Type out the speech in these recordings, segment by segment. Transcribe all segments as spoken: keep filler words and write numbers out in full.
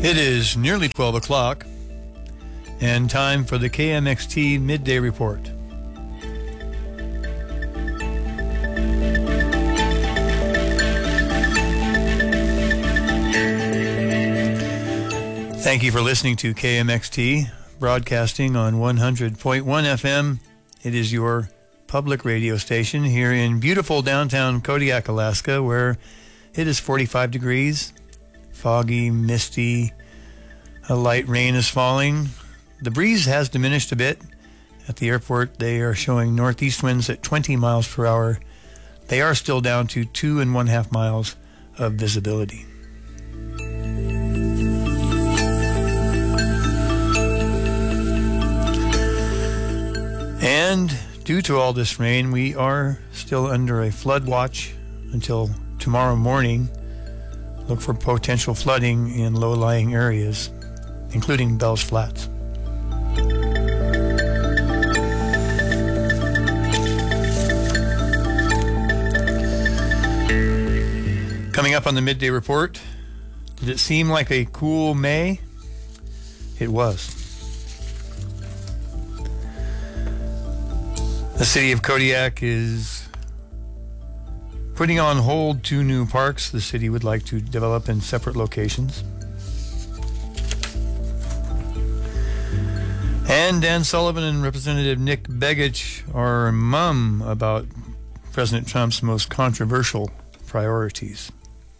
It is nearly twelve o'clock and time for the K M X T Midday Report. Thank you for listening to K M X T, broadcasting on one hundred point one F M. It is your public radio station here in beautiful downtown Kodiak, Alaska, where it is forty-five degrees, foggy, misty, a light rain is falling. The breeze has diminished a bit. At the airport, they are showing northeast winds at twenty miles per hour. They are still down to two and one half miles of visibility. And due to all this rain, we are still under a flood watch until tomorrow morning. Look for potential flooding in low-lying areas, including Bell's Flats. Coming up on the Midday Report, did it seem like a cool May? It was. The city of Kodiak is putting on hold two new parks the city would like to develop in separate locations. And Dan Sullivan and Representative Nick Begich are mum about President Trump's most controversial priorities.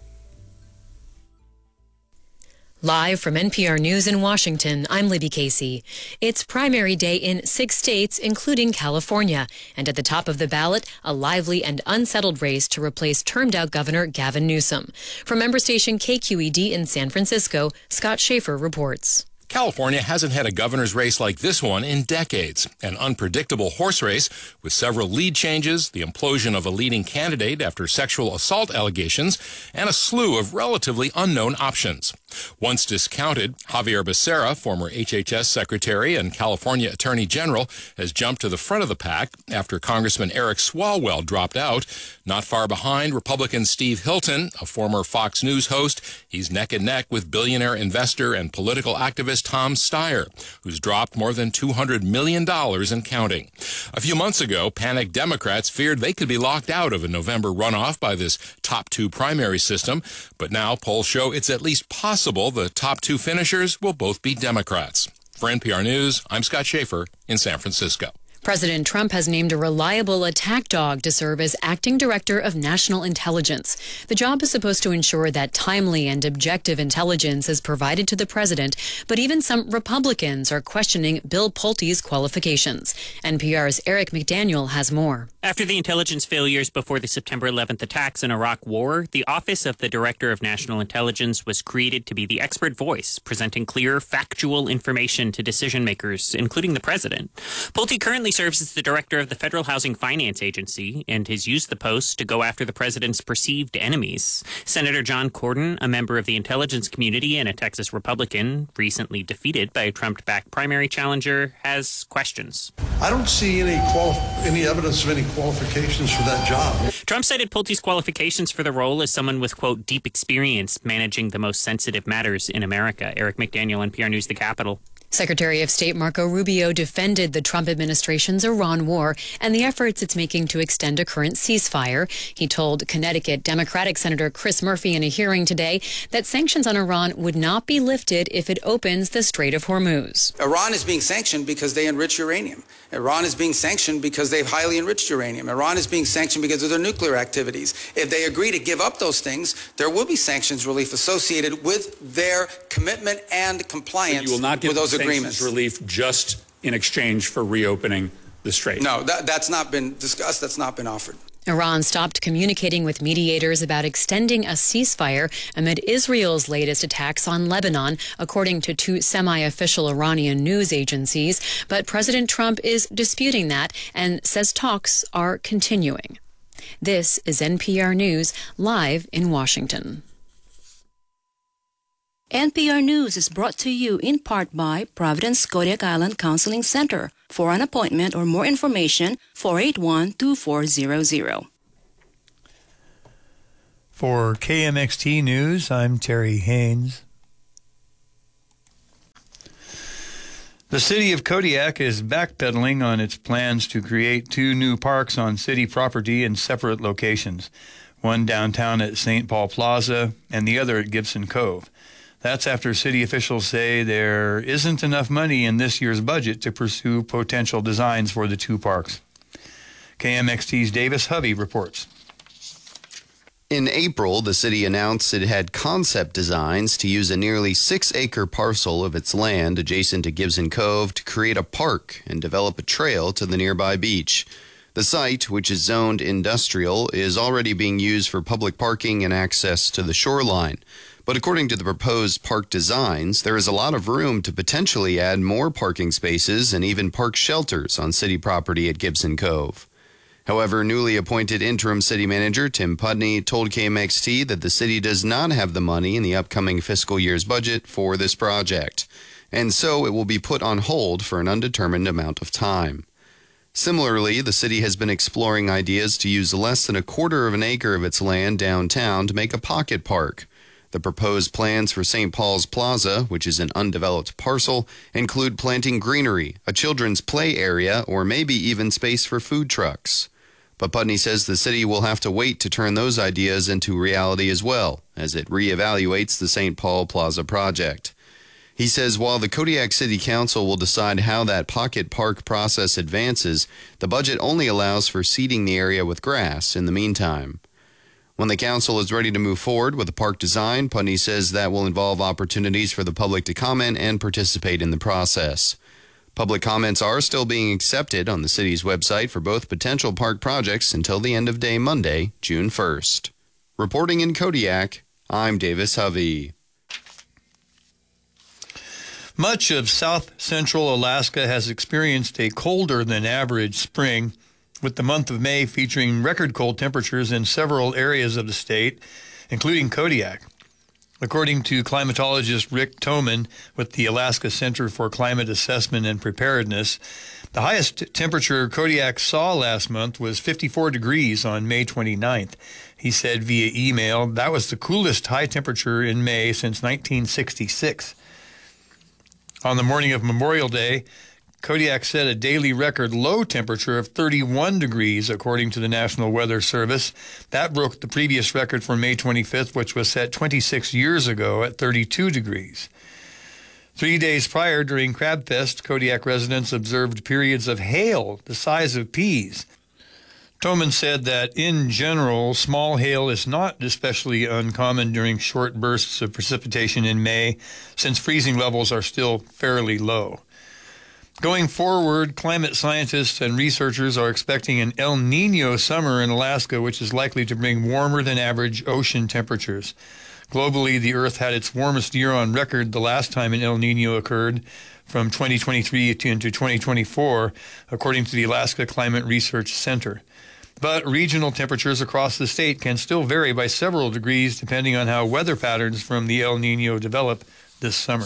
Live from N P R News in Washington, I'm Libby Casey. It's primary day in six states, including California. And at the top of the ballot, a lively and unsettled race to replace termed-out Governor Gavin Newsom. From member station K Q E D in San Francisco, Scott Schaefer reports. California hasn't had a governor's race like this one in decades. An unpredictable horse race with several lead changes, the implosion of a leading candidate after sexual assault allegations, and a slew of relatively unknown options. Once discounted, Javier Becerra, former H H S Secretary and California Attorney General, has jumped to the front of the pack after Congressman Eric Swalwell dropped out. Not far behind, Republican Steve Hilton, a former Fox News host. He's neck and neck with billionaire investor and political activist Tom Steyer, who's dropped more than two hundred million dollars and counting. A few months ago, panicked Democrats feared they could be locked out of a November runoff by this top two primary system, but now polls show it's at least possible the top two finishers will both be Democrats. For N P R News, I'm Scott Schaefer in San Francisco. President Trump has named a reliable attack dog to serve as acting director of national intelligence. The job is supposed to ensure that timely and objective intelligence is provided to the president, but even some Republicans are questioning Bill Pulte's qualifications. N P R's Eric McDaniel has more. After the intelligence failures before the September eleventh attacks in Iraq War, the Office of the Director of National Intelligence was created to be the expert voice, presenting clear, factual information to decision makers, including the president. Pulte currently serves as the director of the Federal Housing Finance Agency and has used the post to go after the president's perceived enemies. Senator John Cornyn, a member of the intelligence community and a Texas Republican, recently defeated by a Trump-backed primary challenger, has questions. I don't see any quali- any evidence of any qualifications for that job. Trump cited Pulte's qualifications for the role as someone with, quote, deep experience managing the most sensitive matters in America. Eric McDaniel, N P R News, the Capitol. Secretary of State Marco Rubio defended the Trump administration's Iran war and the efforts it's making to extend a current ceasefire. He told Connecticut Democratic Senator Chris Murphy in a hearing today that sanctions on Iran would not be lifted if it opens the Strait of Hormuz. Iran is being sanctioned because they enrich uranium. Iran is being sanctioned because they've highly enriched uranium. Iran is being sanctioned because of their nuclear activities. If they agree to give up those things, there will be sanctions relief associated with their commitment and compliance you will not give with those sanctions agreements. Relief just in exchange for reopening the strait. No, that, that's not been discussed. That's not been offered. Iran stopped communicating with mediators about extending a ceasefire amid Israel's latest attacks on Lebanon, according to two semi-official Iranian news agencies. But President Trump is disputing that and says talks are continuing. This is N P R News, live in Washington. N P R News is brought to you in part by Providence Kodiak Island Counseling Center. For an appointment or more information, four eight one, two four zero zero. For K M X T News, I'm Terry Haynes. The city of Kodiak is backpedaling on its plans to create two new parks on city property in separate locations, one downtown at Saint Paul Plaza and the other at Gibson Cove. That's after city officials say there isn't enough money in this year's budget to pursue potential designs for the two parks. K M X T's Davis Hovey reports. In April, the city announced it had concept designs to use a nearly six-acre parcel of its land adjacent to Gibson Cove to create a park and develop a trail to the nearby beach. The site, which is zoned industrial, is already being used for public parking and access to the shoreline. But according to the proposed park designs, there is a lot of room to potentially add more parking spaces and even park shelters on city property at Gibson Cove. However, newly appointed interim city manager Tim Putney told K M X T that the city does not have the money in the upcoming fiscal year's budget for this project, and so it will be put on hold for an undetermined amount of time. Similarly, the city has been exploring ideas to use less than a quarter of an acre of its land downtown to make a pocket park. The proposed plans for Saint Paul's Plaza, which is an undeveloped parcel, include planting greenery, a children's play area, or maybe even space for food trucks. But Putney says the city will have to wait to turn those ideas into reality as well, as it reevaluates the Saint Paul Plaza project. He says while the Kodiak City Council will decide how that pocket park process advances, the budget only allows for seeding the area with grass in the meantime. When the council is ready to move forward with the park design, Putney says that will involve opportunities for the public to comment and participate in the process. Public comments are still being accepted on the city's website for both potential park projects until the end of day Monday, June first. Reporting in Kodiak, I'm Davis Hovey. Much of south central Alaska has experienced a colder than average spring, with the month of May featuring record cold temperatures in several areas of the state, including Kodiak. According to climatologist Rick Toman with the Alaska Center for Climate Assessment and Preparedness, the highest temperature Kodiak saw last month was fifty-four degrees on May twenty-ninth. He said via email that was the coolest high temperature in May since nineteen sixty-six. On the morning of Memorial Day, Kodiak set a daily record low temperature of thirty-one degrees, according to the National Weather Service. That broke the previous record for May twenty-fifth, which was set twenty-six years ago at thirty-two degrees. Three days prior, during Crab Fest, Kodiak residents observed periods of hail the size of peas. Toman said that, in general, small hail is not especially uncommon during short bursts of precipitation in May, since freezing levels are still fairly low. Going forward, climate scientists and researchers are expecting an El Niño summer in Alaska, which is likely to bring warmer than average ocean temperatures. Globally, the Earth had its warmest year on record the last time an El Niño occurred, from twenty twenty-three to into twenty twenty-four, according to the Alaska Climate Research Center. But regional temperatures across the state can still vary by several degrees depending on how weather patterns from the El Niño develop this summer.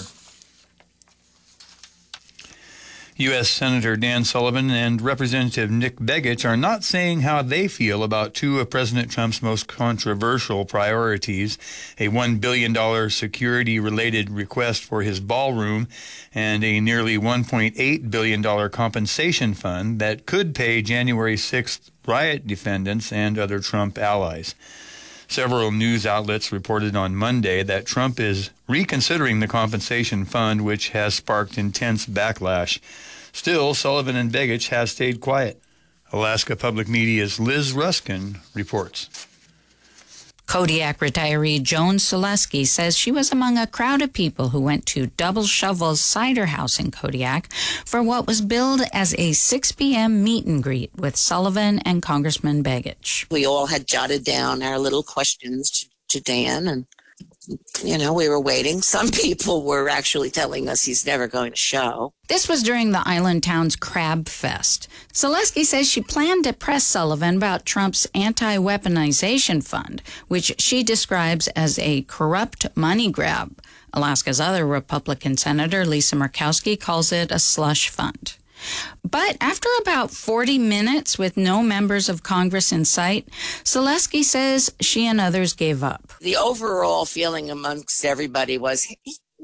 U S Senator Dan Sullivan and Representative Nick Begich are not saying how they feel about two of President Trump's most controversial priorities, a one billion dollars security-related request for his ballroom and a nearly one point eight billion dollars compensation fund that could pay January sixth riot defendants and other Trump allies. Several news outlets reported on Monday that Trump is reconsidering the compensation fund, which has sparked intense backlash. Still, Sullivan and Begich have stayed quiet. Alaska Public Media's Liz Ruskin reports. Kodiak retiree Joan Selesky says she was among a crowd of people who went to Double Shovel's cider house in Kodiak for what was billed as a six p.m. meet and greet with Sullivan and Congressman Begich. We all had jotted down our little questions to, to Dan, and, you know, we were waiting. Some people were actually telling us he's never going to show. This was during the island town's Crab Fest. Selesky says she planned to press Sullivan about Trump's anti-weaponization fund, which she describes as a corrupt money grab. Alaska's other Republican senator, Lisa Murkowski, calls it a slush fund. But after about forty minutes with no members of Congress in sight, Selesky says she and others gave up. The overall feeling amongst everybody was,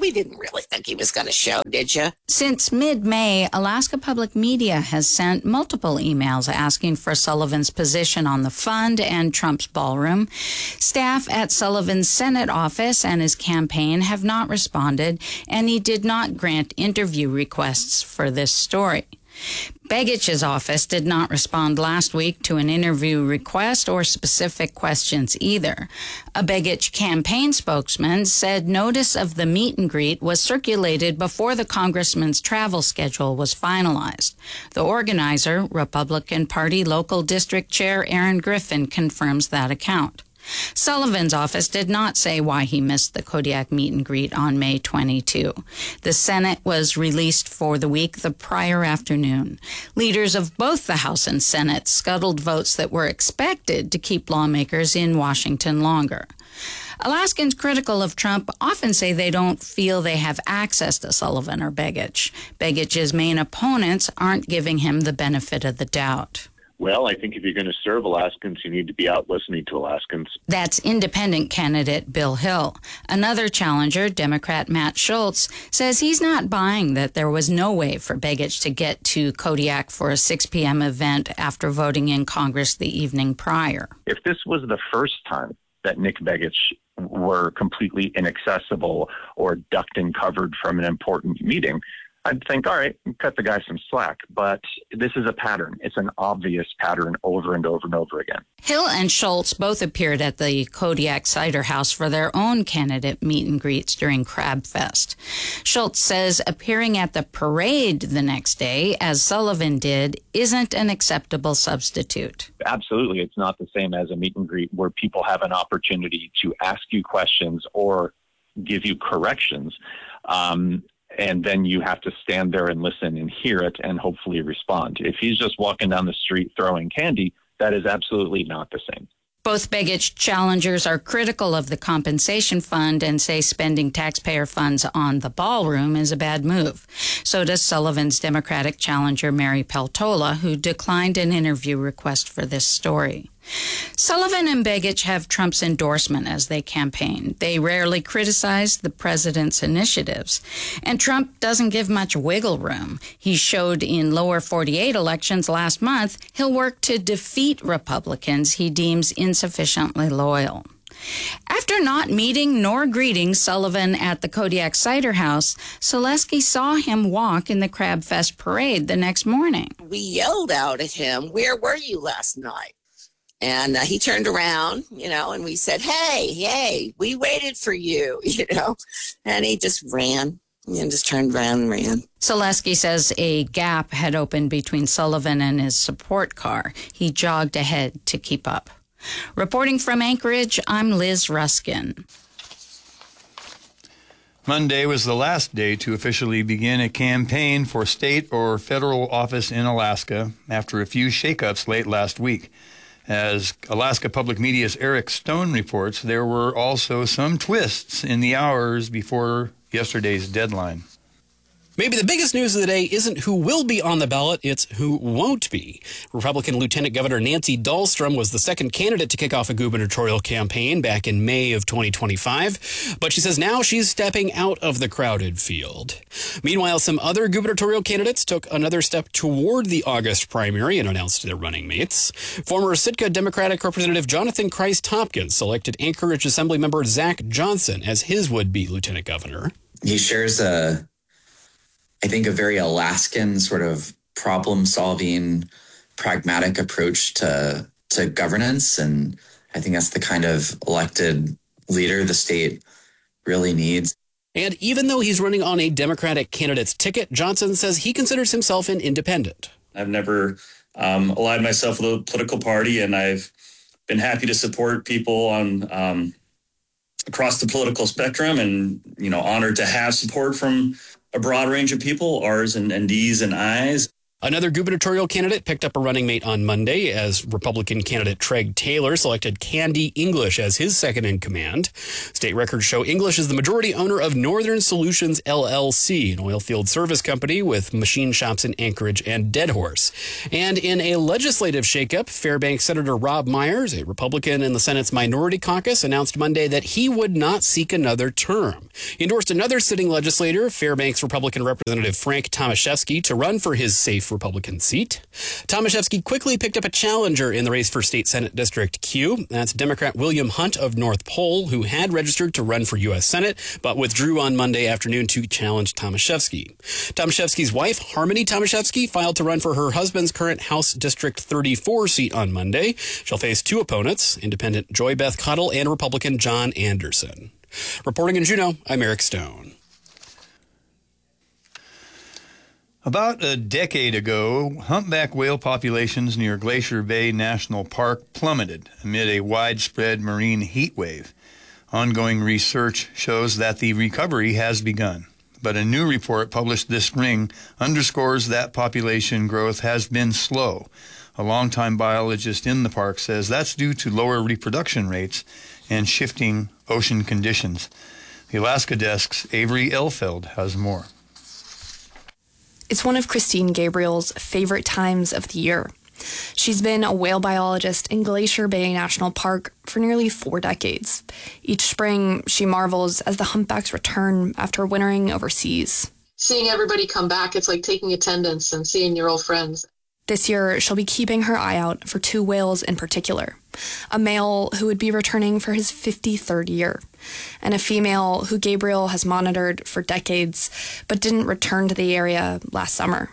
we didn't really think he was going to show, did you? Since mid-May, Alaska Public Media has sent multiple emails asking for Sullivan's position on the fund and Trump's ballroom. Staff at Sullivan's Senate office and his campaign have not responded, and he did not grant interview requests for this story. Begich's office did not respond last week to an interview request or specific questions either. A Begich campaign spokesman said notice of the meet and greet was circulated before the congressman's travel schedule was finalized. The organizer, Republican Party Local District Chair Aaron Griffin, confirms that account. Sullivan's office did not say why he missed the Kodiak meet and greet on May twenty-second. The Senate was released for the week the prior afternoon. Leaders of both the House and Senate scuttled votes that were expected to keep lawmakers in Washington longer. Alaskans critical of Trump often say they don't feel they have access to Sullivan or Begich. Begich's main opponents aren't giving him the benefit of the doubt. Well, I think if you're going to serve Alaskans, you need to be out listening to Alaskans. That's independent candidate Bill Hill. Another challenger, Democrat Matt Schultz, says he's not buying that there was no way for Begich to get to Kodiak for a six p.m. event after voting in Congress the evening prior. If this was the first time that Nick Begich were completely inaccessible or ducked and covered from an important meeting, I'd think, all right, cut the guy some slack. But this is a pattern. It's an obvious pattern over and over and over again. Hill and Schultz both appeared at the Kodiak Cider House for their own candidate meet and greets during Crab Fest. Schultz says appearing at the parade the next day, as Sullivan did, isn't an acceptable substitute. Absolutely. It's not the same as a meet and greet where people have an opportunity to ask you questions or give you corrections. Um, And then you have to stand there and listen and hear it and hopefully respond. If he's just walking down the street throwing candy, that is absolutely not the same. Both Begich challengers are critical of the compensation fund and say spending taxpayer funds on the ballroom is a bad move. So does Sullivan's Democratic challenger Mary Peltola, who declined an interview request for this story. Sullivan and Begich have Trump's endorsement as they campaign. They rarely criticize the president's initiatives. And Trump doesn't give much wiggle room. He showed in lower forty-eight elections last month he'll work to defeat Republicans he deems insufficiently loyal. After not meeting nor greeting Sullivan at the Kodiak Cider House, Selesky saw him walk in the Crab Fest parade the next morning. We yelled out at him, "Where were you last night?" And uh, he turned around, you know, and we said, hey, hey, we waited for you, you know. And he just ran and just turned around and ran. Selesky says a gap had opened between Sullivan and his support car. He jogged ahead to keep up. Reporting from Anchorage, I'm Liz Ruskin. Monday was the last day to officially begin a campaign for state or federal office in Alaska after a few shakeups late last week. As Alaska Public Media's Eric Stone reports, there were also some twists in the hours before yesterday's deadline. Maybe the biggest news of the day isn't who will be on the ballot, it's who won't be. Republican Lieutenant Governor Nancy Dahlstrom was the second candidate to kick off a gubernatorial campaign back in May of twenty twenty-five, but she says now she's stepping out of the crowded field. Meanwhile, some other gubernatorial candidates took another step toward the August primary and announced their running mates. Former Sitka Democratic Representative Jonathan Christ-Hopkins selected Anchorage Assemblymember Zach Johnson as his would-be lieutenant governor. He shares a I think a very Alaskan sort of problem-solving, pragmatic approach to to governance, and I think that's the kind of elected leader the state really needs. And even though he's running on a Democratic candidate's ticket, Johnson says he considers himself an independent. I've never um, allied myself with a political party, and I've been happy to support people on um, across the political spectrum, and you know, honored to have support from a broad range of people, R's and, and D's and I's. Another gubernatorial candidate picked up a running mate on Monday as Republican candidate Treg Taylor selected Candy English as his second in command. State records show English is the majority owner of Northern Solutions L L C, an oil field service company with machine shops in Anchorage and Deadhorse. And in a legislative shakeup, Fairbanks Senator Rob Myers, a Republican in the Senate's Minority Caucus, announced Monday that he would not seek another term. He endorsed another sitting legislator, Fairbanks Republican Representative Frank Tomaszewski, to run for his safe Republican seat. Tomaszewski quickly picked up a challenger in the race for State Senate District Q. That's Democrat William Hunt of North Pole, who had registered to run for U S Senate, but withdrew on Monday afternoon to challenge Tomaszewski. Tomaszewski's wife, Harmony Tomaszewski, filed to run for her husband's current House District thirty-four seat on Monday. She'll face two opponents, Independent Joy Beth Cottle and Republican John Anderson. Reporting in Juneau, I'm Eric Stone. About a decade ago, humpback whale populations near Glacier Bay National Park plummeted amid a widespread marine heat wave. Ongoing research shows that the recovery has begun, but a new report published this spring underscores that population growth has been slow. A longtime biologist in the park says that's due to lower reproduction rates and shifting ocean conditions. The Alaska Desk's Avery Elfeld has more. It's one of Christine Gabriel's favorite times of the year. She's been a whale biologist in Glacier Bay National Park for nearly four decades. Each spring, she marvels as the humpbacks return after wintering overseas. Seeing everybody come back, it's like taking attendance and seeing your old friends. This year, she'll be keeping her eye out for two whales in particular. A male who would be returning for his fifty-third year, and a female who Gabriel has monitored for decades, but didn't return to the area last summer.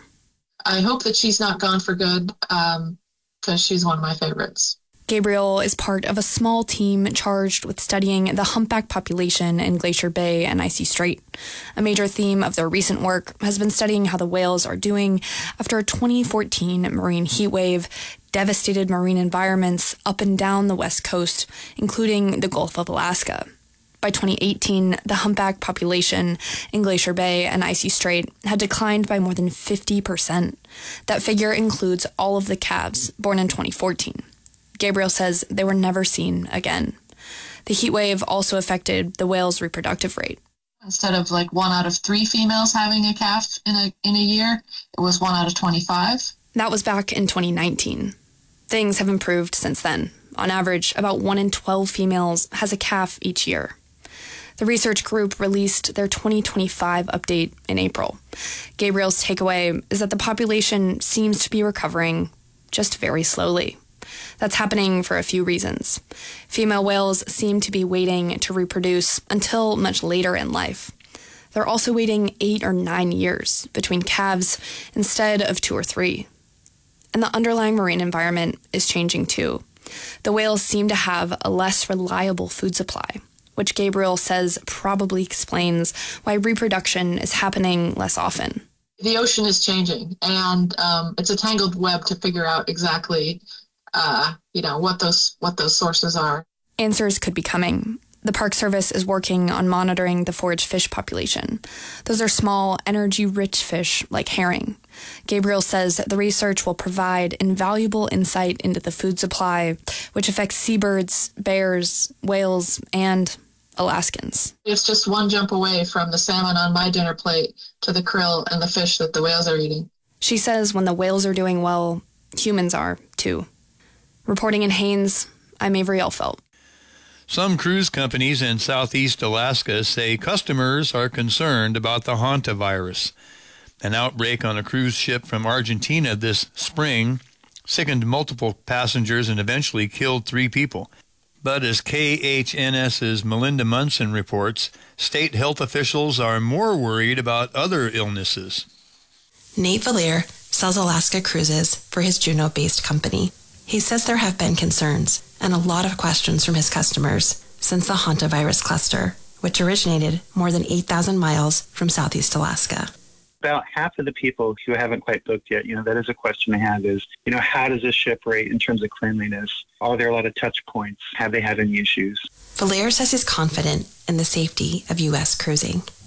I hope that she's not gone for good, um, because she's one of my favorites. Gabriel is part of a small team charged with studying the humpback population in Glacier Bay and Icy Strait. A major theme of their recent work has been studying how the whales are doing after a twenty fourteen marine heat wave devastated marine environments up and down the west coast, including the Gulf of Alaska. By twenty eighteen, the humpback population in Glacier Bay and Icy Strait had declined by more than fifty percent. That figure includes all of the calves born in twenty fourteen. Gabriel says they were never seen again. The heat wave also affected the whale's reproductive rate. Instead of like one out of three females having a calf in a in a year, it was one out of twenty-five. That was back in twenty nineteen. Things have improved since then. On average, about one in twelve females has a calf each year. The research group released their twenty twenty-five update in April. Gabriel's takeaway is that the population seems to be recovering just very slowly. That's happening for a few reasons. Female whales seem to be waiting to reproduce until much later in life. They're also waiting eight or nine years between calves instead of two or three. And the underlying marine environment is changing too. The whales seem to have a less reliable food supply, which Gabriel says probably explains why reproduction is happening less often. The ocean is changing, and um, it's a tangled web to figure out exactly Uh, you know, what those what those sources are. Answers could be coming. The Park Service is working on monitoring the forage fish population. Those are small, energy-rich fish like herring. Gabriel says the research will provide invaluable insight into the food supply, which affects seabirds, bears, whales, and Alaskans. It's just one jump away from the salmon on my dinner plate to the krill and the fish that the whales are eating. She says when the whales are doing well, humans are, too. Reporting in Haines, I'm Avery Elfelt. Some cruise companies in southeast Alaska say customers are concerned about the hantavirus. An outbreak on a cruise ship from Argentina this spring sickened multiple passengers and eventually killed three people. But as K H N S's Melinda Munson reports, state health officials are more worried about other illnesses. Nate Valier sells Alaska Cruises for his Juneau-based company. He says there have been concerns and a lot of questions from his customers since the hantavirus cluster, which originated more than eight thousand miles from southeast Alaska. About half of the people who haven't quite booked yet, you know, that is a question I have is, you know, how does this ship rate in terms of cleanliness? Are there a lot of touch points? Have they had any issues? Valier says he's confident in the safety of U S cruising.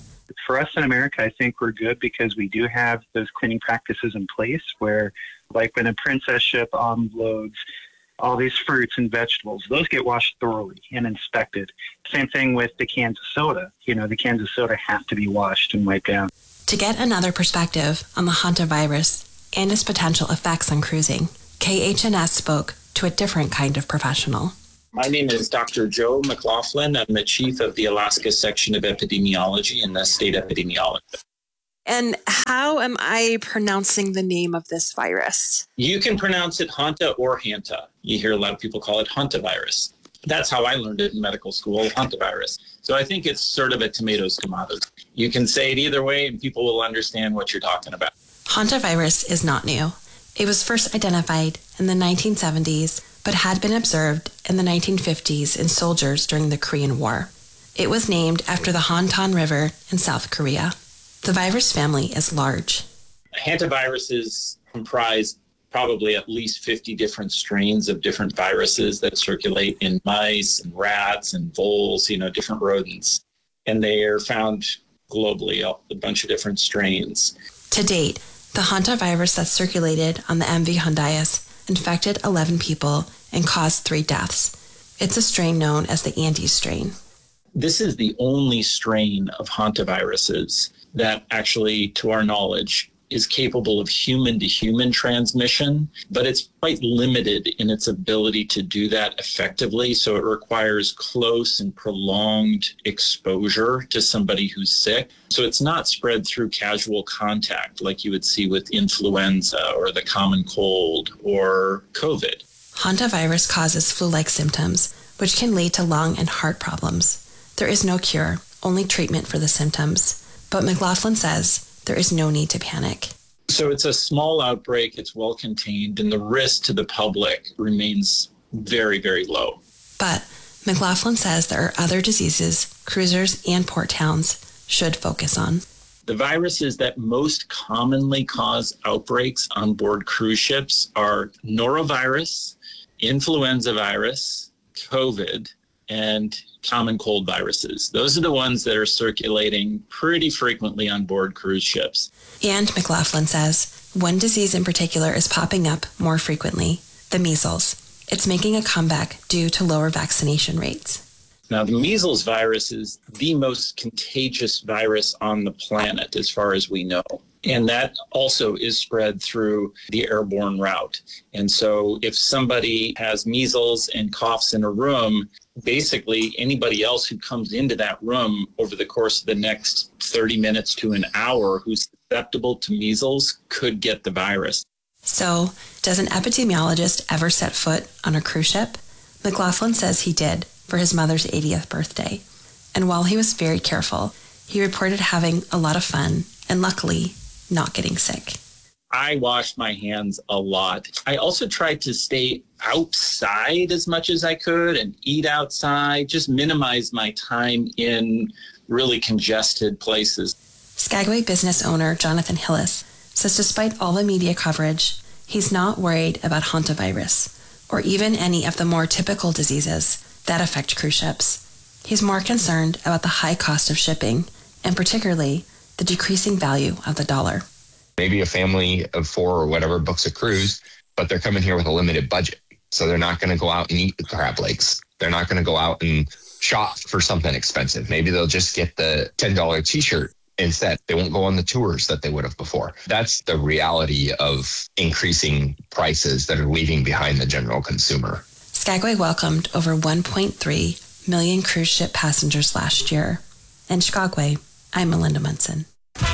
For us in America, I think we're good because we do have those cleaning practices in place where, like when a Princess ship unloads all these fruits and vegetables, those get washed thoroughly and inspected. Same thing with the cans of soda. You know, the cans of soda have to be washed and wiped down. To get another perspective on the hantavirus and its potential effects on cruising, K H N S spoke to a different kind of professional. My name is Doctor Joe McLaughlin. I'm the chief of the Alaska section of epidemiology in the state epidemiologist. And how am I pronouncing the name of this virus? You can pronounce it Hanta or Hanta. You hear a lot of people call it hantavirus. That's how I learned it in medical school, hantavirus. So I think it's sort of a tomatoes tomatoes. You can say it either way and people will understand what you're talking about. Hantavirus is not new. It was first identified in the nineteen seventies, but had been observed in the nineteen fifties in soldiers during the Korean War. It was named after the Hantan River in South Korea. The virus family is large. Hantaviruses comprise probably at least fifty different strains of different viruses that circulate in mice and rats and voles, you know, different rodents. And they are found globally, a bunch of different strains. To date, the hantavirus that circulated on the M V Hondias infected eleven people and caused three deaths. It's a strain known as the Andes strain. This is the only strain of hantaviruses that actually, to our knowledge, is capable of human-to-human transmission, but it's quite limited in its ability to do that effectively. So it requires close and prolonged exposure to somebody who's sick. So it's not spread through casual contact like you would see with influenza or the common cold or COVID. Hantavirus causes flu-like symptoms, which can lead to lung and heart problems. There is no cure, only treatment for the symptoms. But McLaughlin says there is no need to panic. So it's a small outbreak, it's well contained, and the risk to the public remains very, very low. But McLaughlin says there are other diseases cruisers and port towns should focus on. The viruses that most commonly cause outbreaks on board cruise ships are norovirus, influenza virus, COVID, and common cold viruses. Those are the ones that are circulating pretty frequently on board cruise ships. And McLaughlin says one disease in particular is popping up more frequently, the measles. It's making a comeback due to lower vaccination rates. Now, the measles virus is the most contagious virus on the planet, as far as we know. And that also is spread through the airborne route. And so if somebody has measles and coughs in a room, basically anybody else who comes into that room over the course of the next thirty minutes to an hour who's susceptible to measles could get the virus. So, does an epidemiologist ever set foot on a cruise ship? McLaughlin says he did for his mother's eightieth birthday. And while he was very careful, he reported having a lot of fun and luckily not getting sick. I washed my hands a lot. I also tried to stay outside as much as I could and eat outside, just minimize my time in really congested places. Skagway business owner Jonathan Hillis says despite all the media coverage, he's not worried about hantavirus or even any of the more typical diseases that affect cruise ships. He's more concerned about the high cost of shipping and particularly the decreasing value of the dollar. Maybe a family of four or whatever books a cruise, but they're coming here with a limited budget. So they're not going to go out and eat the crab legs. They're not going to go out and shop for something expensive. Maybe they'll just get the ten dollars t-shirt instead. They won't go on the tours that they would have before. That's the reality of increasing prices that are leaving behind the general consumer. Skagway welcomed over one point three million cruise ship passengers last year. In Skagway, I'm Melinda Munson.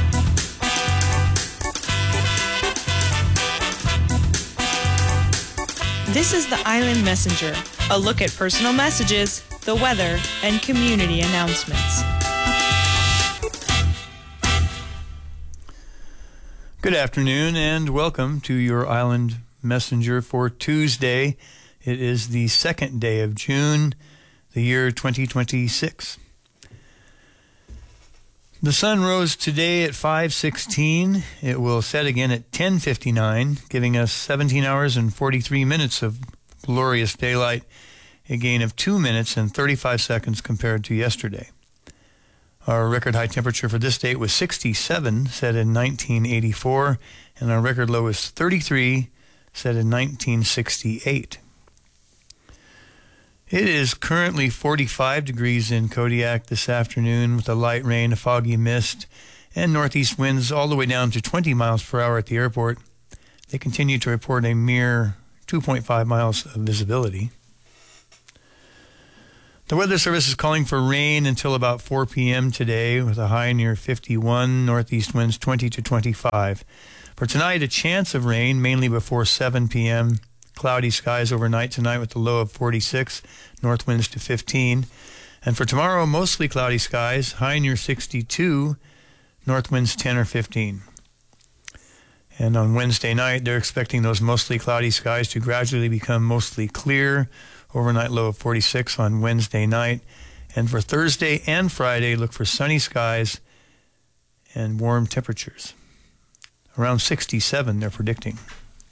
This is the Island Messenger, a look at personal messages, the weather, and community announcements. Good afternoon and welcome to your Island Messenger for Tuesday. It is the second day of June, the year twenty twenty-six. The sun rose today at five sixteen. It will set again at ten fifty-nine, giving us seventeen hours and forty-three minutes of glorious daylight, a gain of two minutes and thirty-five seconds compared to yesterday. Our record high temperature for this date was sixty-seven, set in nineteen eighty-four, and our record low is thirty-three, set in nineteen sixty-eight. It is currently forty-five degrees in Kodiak this afternoon with a light rain, a foggy mist, and northeast winds all the way down to twenty miles per hour at the airport. They continue to report a mere two point five miles of visibility. The Weather Service is calling for rain until about four p.m. today with a high near fifty-one, northeast winds twenty to twenty-five. For tonight, a chance of rain, mainly before seven p.m. Cloudy skies overnight tonight with a low of forty-six, north winds to fifteen. And for tomorrow, mostly cloudy skies, high near sixty-two, north winds ten or fifteen. And on Wednesday night, they're expecting those mostly cloudy skies to gradually become mostly clear. Overnight low of forty-six on Wednesday night. And for Thursday and Friday, look for sunny skies and warm temperatures. Around sixty-seven, they're predicting.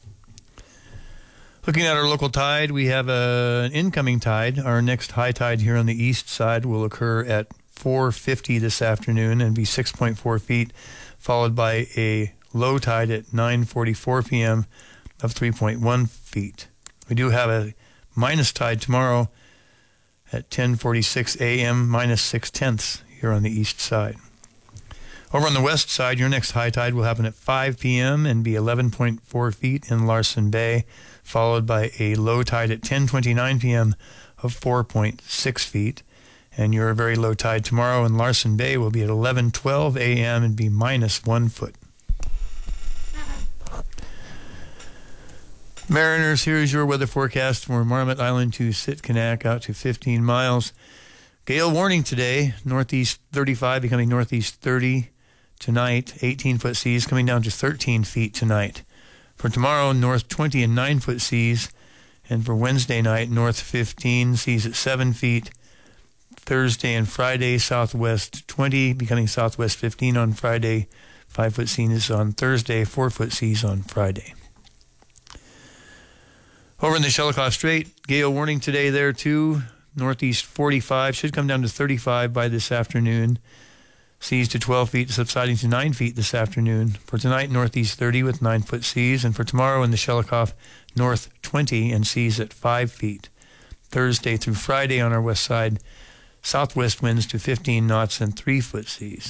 Looking at our local tide, we have a, an incoming tide. Our next high tide here on the east side will occur at four fifty this afternoon and be six point four feet, followed by a low tide at nine forty-four p.m. of three point one feet. We do have a minus tide tomorrow at ten forty-six a.m., minus six tenths here on the east side. Over on the west side, your next high tide will happen at five p.m. and be eleven point four feet in Larsen Bay, followed by a low tide at ten twenty-nine p.m. of four point six feet. And your very low tide tomorrow in Larsen Bay will be at eleven twelve a.m. and be minus one foot. Mariners, here is your weather forecast for Marmot Island to Sitkinak out to fifteen miles. Gale warning today, northeast thirty-five becoming northeast thirty tonight, eighteen foot seas coming down to thirteen feet tonight. For tomorrow, north twenty and nine foot seas, and for Wednesday night, north fifteen, seas at seven feet. Thursday and Friday, southwest twenty becoming southwest fifteen on Friday, five foot seas on Thursday, four foot seas on Friday. Over in the Shelikof Strait, gale warning today there too. Northeast forty-five, should come down to thirty-five by this afternoon. Seas to twelve feet, subsiding to nine feet this afternoon. For tonight, northeast thirty with nine foot seas. And for tomorrow in the Shelikof, north twenty and seas at five feet. Thursday through Friday on our west side, southwest winds to fifteen knots and three foot seas.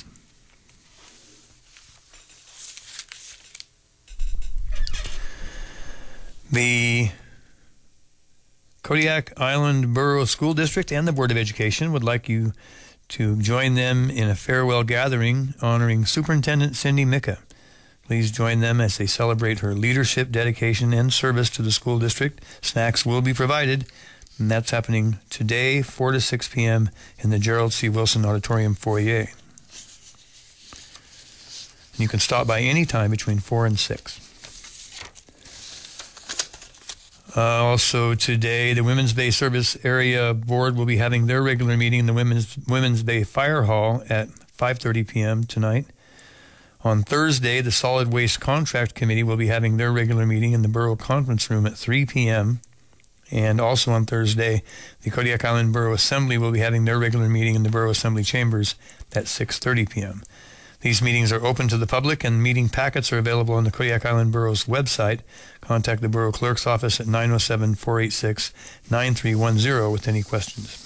The Kodiak Island Borough School District and the Board of Education would like you to join them in a farewell gathering honoring Superintendent Cindy Micka. Please join them as they celebrate her leadership, dedication, and service to the school district. Snacks will be provided, and that's happening today, four to six p.m. in the Gerald C. Wilson Auditorium foyer. And you can stop by any time between four and six. Uh, also today, the Women's Bay Service Area Board will be having their regular meeting in the Women's Women's Bay Fire Hall at five thirty p.m. tonight. On Thursday, the Solid Waste Contract Committee will be having their regular meeting in the Borough Conference Room at three p.m. And also on Thursday, the Kodiak Island Borough Assembly will be having their regular meeting in the Borough Assembly Chambers at six thirty p.m. These meetings are open to the public, and meeting packets are available on the Kodiak Island Borough's website. Contact the Borough Clerk's office at nine oh seven, four eight six, nine three one zero with any questions.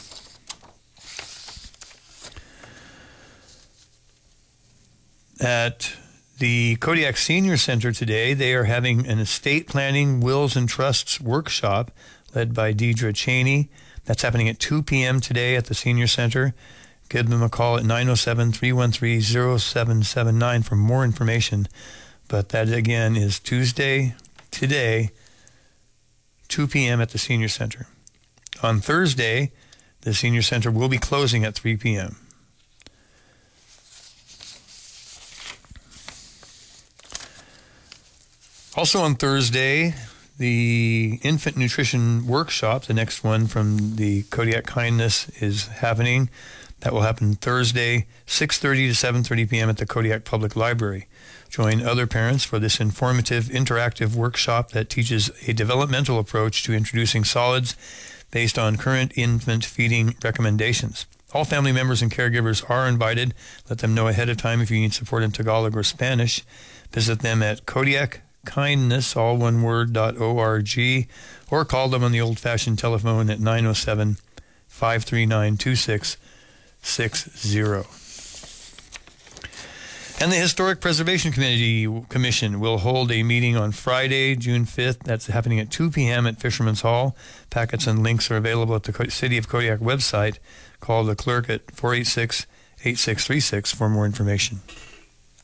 At the Kodiak Senior Center today, they are having an estate planning, wills, and trusts workshop led by Deidre Cheney. That's happening at two p.m. today at the Senior Center. Give them a call at nine oh seven, three one three, oh seven seven nine for more information. But that, again, is Tuesday, today, two p.m. at the Senior Center. On Thursday, the Senior Center will be closing at three p.m. Also on Thursday, the Infant Nutrition Workshop, the next one from the Kodiak Kindness, is happening. That will happen Thursday, six thirty to seven thirty p.m. at the Kodiak Public Library. Join other parents for this informative, interactive workshop that teaches a developmental approach to introducing solids based on current infant feeding recommendations. All family members and caregivers are invited. Let them know ahead of time if you need support in Tagalog or Spanish. Visit them at Kodiak Kindness, all one word, dot org, or call them on the old-fashioned telephone at nine oh seven, five three nine, two six six zero. And the Historic Preservation Committee Commission will hold a meeting on Friday, June fifth. That's happening at two p.m. at Fisherman's Hall. Packets and links are available at the City of Kodiak website. Call the clerk at four eight six, eight six three six for more information.